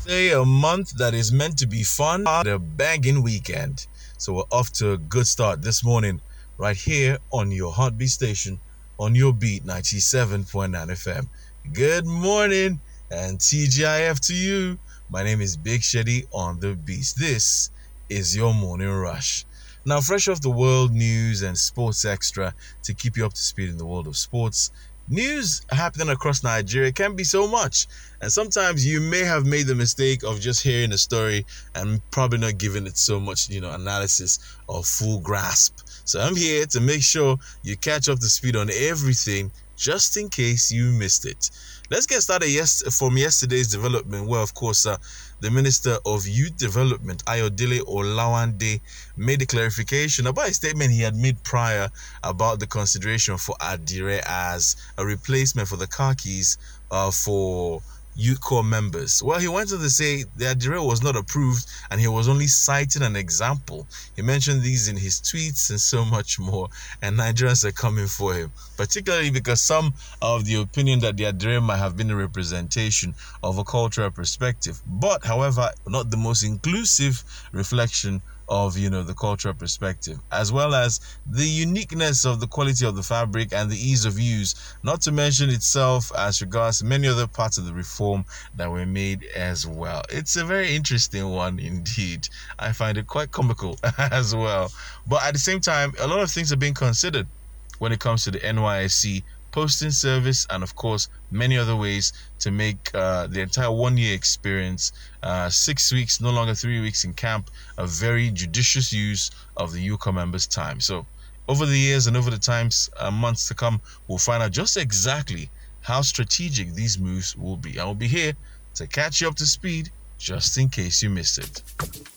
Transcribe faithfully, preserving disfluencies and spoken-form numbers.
Say a month that is meant to be fun, a banging weekend. So we're off to a good start this morning, right here on your heartbeat station, on your beat ninety-seven point nine F M. Good morning and T G I F to you. My name is Big Sheddy on the beast. This is your morning rush. Now, fresh off the world news and sports extra to keep you up to speed in the world of sports. News happening across Nigeria can be so much, and sometimes you may have made the mistake of just hearing a story and probably not giving it so much, you know, analysis or full grasp. So I'm here to make sure you catch up to speed on everything, just in case you missed it. Let's get started yes, from yesterday's development, where, of course, uh, the Minister of Youth Development, Ayodele Olawande, made a clarification about a statement he had made prior about the consideration for Adire as a replacement for the khakis uh, for youth corps members. Well, he went on to say the Adire was not approved and he was only citing an example. He mentioned these in his tweets and so much more, and Nigerians are coming for him, particularly because some of the opinion that the Adire might have been a representation of a cultural perspective, but however, not the most inclusive reflection of, you know, the cultural perspective, as well as the uniqueness of the quality of the fabric and the ease of use, not to mention itself as regards many other parts of the reform that were made as well. It's a very interesting one indeed. I find it quite comical as well. But at the same time, a lot of things are being considered when it comes to the N Y S C posting service, and of course many other ways to make uh, the entire one-year experience, uh, six weeks, no longer three weeks in camp, a very judicious use of the U C O members' time. So over the years and over the times, uh, months to come, we'll find out just exactly how strategic these moves will be. I will be here to catch you up to speed just in case you missed it.